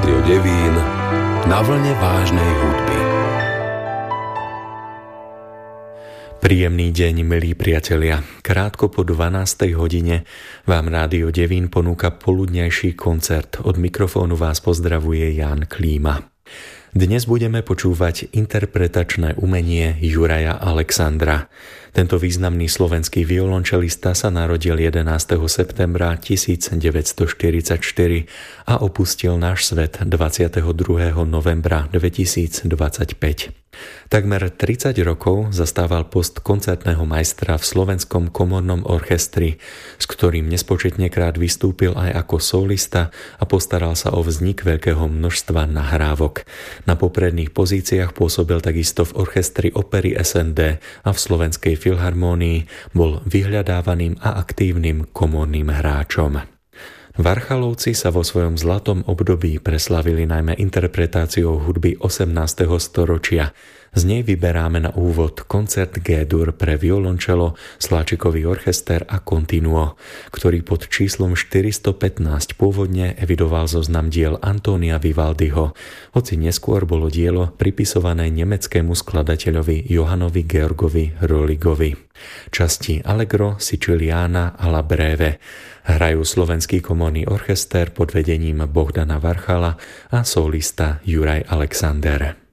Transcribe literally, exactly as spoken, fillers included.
Rádio Devín na vlne vážnej hudby. Príjemný deň, milí priatelia. Krátko po dvanástej hodine vám Rádio Devín ponúka poludňajší koncert. Od mikrofónu vás pozdravuje Ján Klíma. Dnes budeme počúvať interpretačné umenie Juraja Alexandra. Tento významný slovenský violončelista sa narodil jedenásteho septembra tisícdeväťstoštyridsaťštyri a opustil náš svet dvadsiateho druhého novembra dvetisícdvadsaťpäť. Takmer tridsať rokov zastával post koncertného majstra v Slovenskom komornom orchestri, s ktorým nespočetnekrát vystúpil aj ako solista a postaral sa o vznik veľkého množstva nahrávok. Na popredných pozíciách pôsobil takisto v orchestri opery es en dé a v Slovenskej filharmónii, bol vyhľadávaným a aktívnym komorným hráčom. Varchalovci sa vo svojom zlatom období preslavili najmä interpretáciou hudby osemnásteho storočia. Z nej vyberáme na úvod koncert G-dur pre violončelo, sláčikový orchester a continuo, ktorý pod číslom štyristopätnásť pôvodne evidoval zoznam diel Antónia Vivaldiho, hoci neskôr bolo dielo pripisované nemeckému skladateľovi Johannovi Georgovi Roligovi. Časti Allegro, Siciliana a La Breve hrajú Slovenský komorný orchester pod vedením Bohdana Varchala a solista Juraj Alexander.